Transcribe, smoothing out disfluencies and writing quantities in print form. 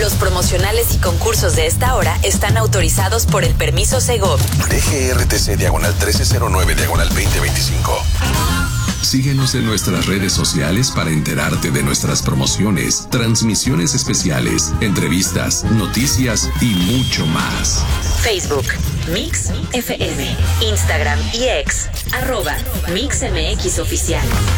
Los promocionales y concursos de esta hora están autorizados por el permiso Segov. DGRTC /1309/2025. Síguenos en nuestras redes sociales para enterarte de nuestras promociones, transmisiones especiales, entrevistas, noticias y mucho más. Facebook, Mix FM, Instagram y X, @MixMX Oficial.